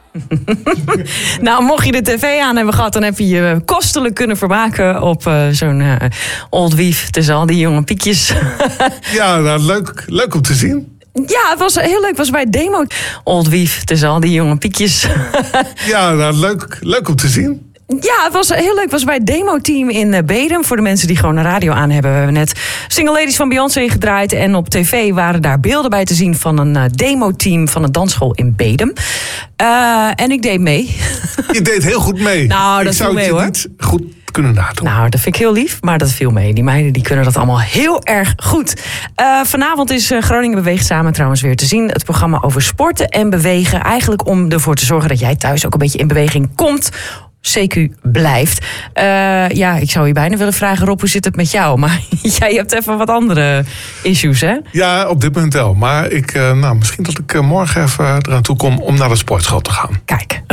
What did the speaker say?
Nou, mocht je de tv aan hebben gehad, dan heb je je kostelijk kunnen vermaken op zo'n Old Wief tussen al die jonge piekjes. Ja, nou, leuk om te zien. Ja, het was heel leuk. Het was bij demo. Old Wief tussen al die jonge piekjes. Ja, nou, leuk om te zien. Ja, het was heel leuk. Het was bij het demoteam in Bedum. Voor de mensen die gewoon een radio aan hebben. We hebben net Single Ladies van Beyoncé gedraaid. En op tv waren daar beelden bij te zien van een demoteam van een dansschool in Bedum. En ik deed mee. Je deed heel goed mee. Nou, dat viel mee, hoor. Ik zou het je niet goed kunnen nadoen. Nou, dat vind ik heel lief, maar dat viel mee. Die meiden die kunnen dat allemaal heel erg goed. Vanavond is Groningen Beweegt Samen trouwens weer te zien. Het programma over sporten en bewegen. Eigenlijk om ervoor te zorgen dat jij thuis ook een beetje in beweging komt. CQ blijft. Ja, ik zou je bijna willen vragen, Rob, hoe zit het met jou? Maar jij hebt even wat andere issues, hè? Ja, op dit moment wel. Maar misschien dat ik morgen even eraan toe kom om naar de sportschool te gaan. Kijk.